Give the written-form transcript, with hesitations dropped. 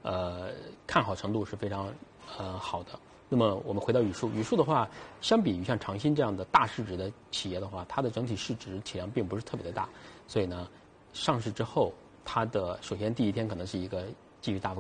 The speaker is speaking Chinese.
看好程度是非常好的。那么我们回到语数，语数的话，相比于像长鑫这样的大市值的企业的话，它的整体市值体量并不是特别的大，所以呢，上市之后，它的首先第一天可能是一个基于大幅